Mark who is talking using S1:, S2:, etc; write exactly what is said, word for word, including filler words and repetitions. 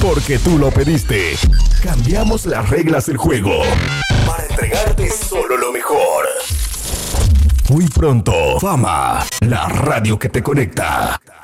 S1: Porque tú lo pediste. Cambiamos las reglas del juego para entregarte solo lo mejor. Muy pronto, Fama, la radio que te conecta.